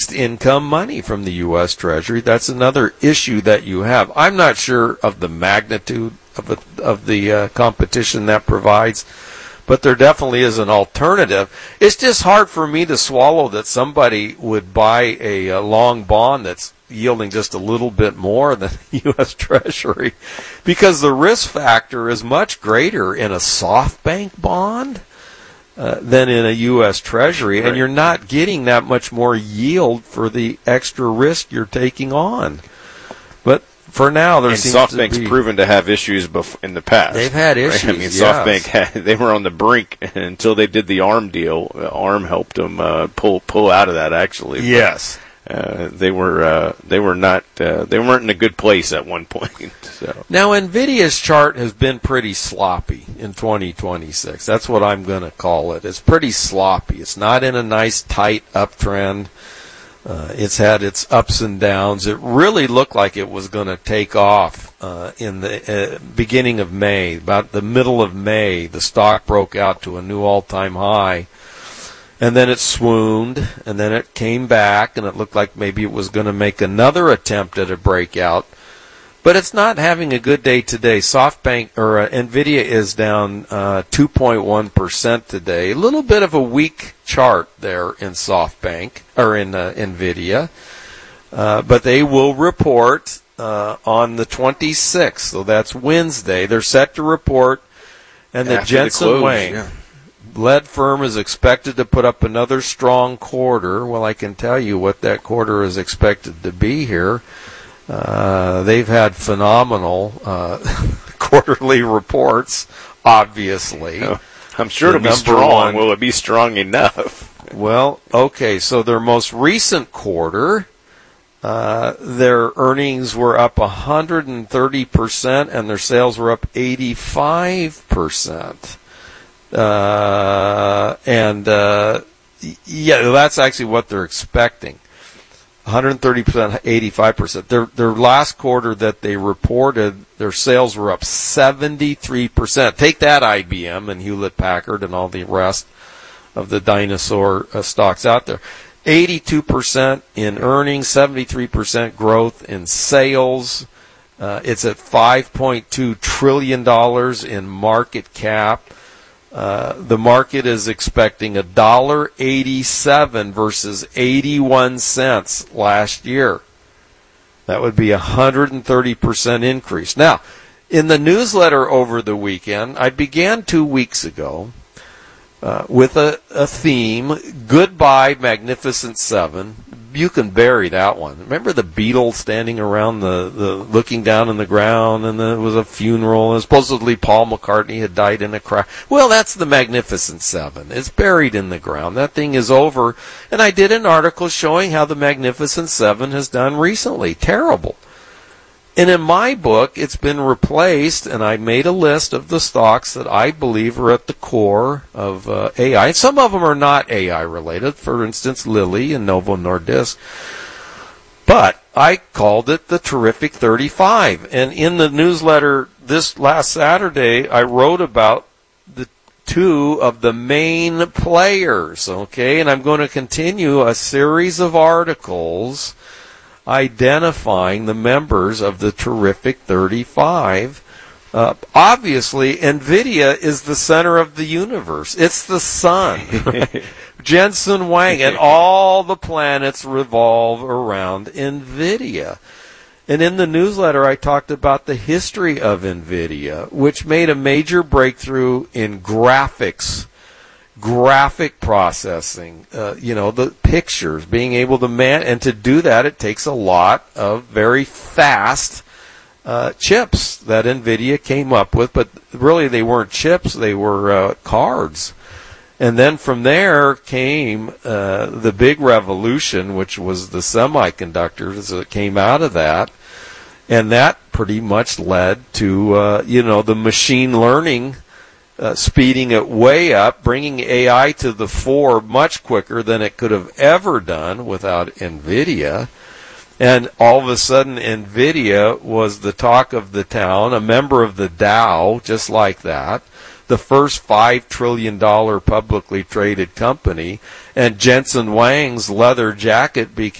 fixed income money from the U.S. Treasury. That's another issue that you have. I'm not sure of the magnitude of the competition that provides, but there definitely is an alternative. It's just hard for me to swallow that somebody would buy a long bond that's yielding just a little bit more than the U.S. Treasury, because the risk factor is much greater in a SoftBank bond than in a U.S. Treasury, and you're not getting that much more yield for the extra risk you're taking on. But for now, there seems SoftBank's to be proven to have issues in the past. They've had issues. Right? I mean, SoftBank they were on the brink until they did the ARM deal. ARM helped them pull out of that. Actually, yes. They weren't in a good place at one point. So. Now, NVIDIA's chart has been pretty sloppy in 2026. That's what I'm going to call it. It's pretty sloppy. It's not in a nice tight uptrend. It's had its ups and downs. It really looked like it was going to take off in the beginning of May. About the middle of May, the stock broke out to a new all-time high. And then it swooned, and then it came back, and it looked like maybe it was going to make another attempt at a breakout. But it's not having a good day today. SoftBank or NVIDIA is down 2.1% today. A little bit of a weak chart there in SoftBank or in NVIDIA, but they will report on the 26th, so that's Wednesday. They're set to report, and the Jensen Huang led firm is expected to put up another strong quarter. Well, I can tell you what that quarter is expected to be here. They've had phenomenal quarterly reports, obviously. I'm sure it'll be strong. Will it be strong enough? Well, okay, so their most recent quarter, their earnings were up 130%, and their sales were up 85%. That's actually what they're expecting. 130%, 85%. Their last quarter that they reported, their sales were up 73%. Take that, IBM and Hewlett-Packard and all the rest of the dinosaur stocks out there. 82% in earnings, 73% growth in sales. It's at $5.2 trillion in market cap. The market is expecting $1.87 versus 81 cents last year. That would be 130% increase. Now, in the newsletter over the weekend, I began 2 weeks ago with a theme, Goodbye Magnificent Seven. You can bury that one. Remember the Beatles standing around the looking down on the ground, and there was a funeral, and supposedly Paul McCartney had died in a crash. Well, that's the Magnificent Seven. It's buried in the ground. That thing is over. And I did an article showing how the Magnificent Seven has done recently. Terrible. And in my book, it's been replaced, and I made a list of the stocks that I believe are at the core of AI. And some of them are not AI related, for instance, Lilly and Novo Nordisk. But I called it the Terrific 35. And in the newsletter this last Saturday, I wrote about the two of the main players, okay? And I'm going to continue a series of articles identifying the members of the Terrific 35. Obviously, NVIDIA is the center of the universe. It's the sun. Jensen Huang, and all the planets revolve around NVIDIA. And in the newsletter, I talked about the history of NVIDIA, which made a major breakthrough in graphic processing, the pictures, being able to and to do that, it takes a lot of very fast chips that NVIDIA came up with, but really they weren't chips, they were cards. And then from there came the big revolution, which was the semiconductors that came out of that, and that pretty much led to, the machine learning speeding it way up, bringing AI to the fore much quicker than it could have ever done without NVIDIA. And all of a sudden, NVIDIA was the talk of the town, a member of the Dow, just like that, the first $5 trillion publicly traded company, and Jensen Huang's leather jacket became